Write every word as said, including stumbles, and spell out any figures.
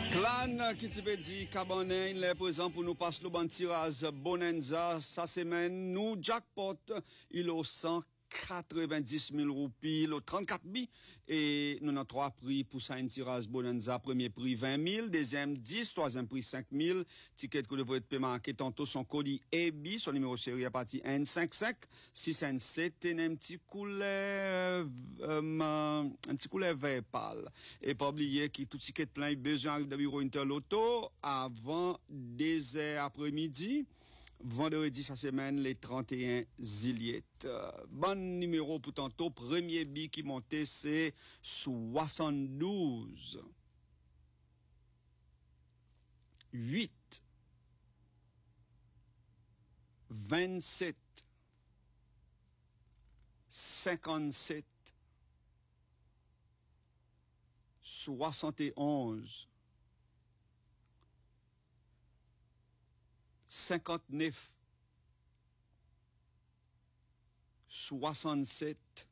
Clan qui te dit Cabanin, il est présent pour nous passer le bon tirage Bonanza. Sa semaine, nous, jackpot, il est au cent quatre-vingt-dix mille roupies, le trente-quatre bi, et nous avons trois prix pour ça, une tirage Bonanza. Premier prix vingt mille, deuxième dix, troisième prix cinq mille. Ticket que vous devez être marqué tantôt son colis A B, son numéro série à partir N cinquante-cinq, six N sept, et un petit couleur, euh, un petit couleur vert pâle. Et pas oublier que tout ticket plein, il besoin de bureau Interloto avant deux heures après-midi. Vendredi sa semaine, les trente et un Ziliet. Euh, bon numéro pour tantôt. Premier bi qui montait, c'est soixante-douze. huit. vingt-sept. cinquante-sept. soixante et onze. cinquante-neuf, soixante-sept,